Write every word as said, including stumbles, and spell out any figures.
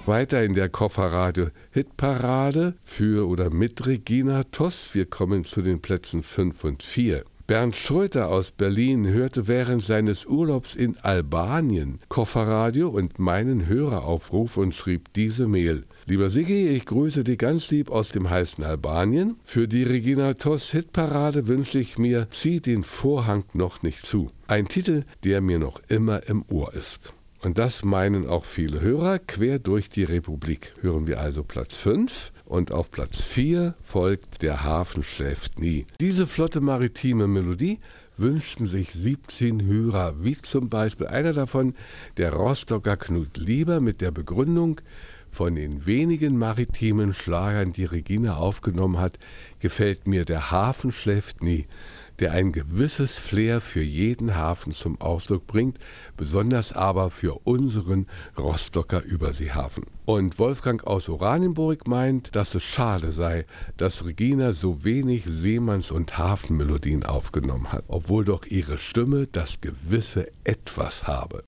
Weiter in der Kofferradio Hitparade für oder mit Regina Toss. Wir kommen zu den Plätzen fünf und vier. Bernd Schröter aus Berlin hörte während seines Urlaubs in Albanien Kofferradio und meinen Höreraufruf und schrieb diese Mail. Lieber Siggi, ich grüße dich ganz lieb aus dem heißen Albanien. Für die Regina Toss Hitparade wünsche ich mir Zieh den Vorhang noch nicht zu. Ein Titel, der mir noch immer im Ohr ist. Und das meinen auch viele Hörer quer durch die Republik. Hören wir also Platz fünf und auf Platz vier folgt Der Hafen schläft nie. Diese flotte maritime Melodie wünschten sich siebzehn Hörer, wie zum Beispiel einer davon, der Rostocker Knut Lieber mit der Begründung: Von den wenigen maritimen Schlagern, die Regina aufgenommen hat, gefällt mir Der Hafen schläft nie, der ein gewisses Flair für jeden Hafen zum Ausdruck bringt, besonders aber für unseren Rostocker Überseehafen. Und Wolfgang aus Oranienburg meint, dass es schade sei, dass Regina so wenig Seemanns- und Hafenmelodien aufgenommen hat, obwohl doch ihre Stimme das gewisse Etwas habe.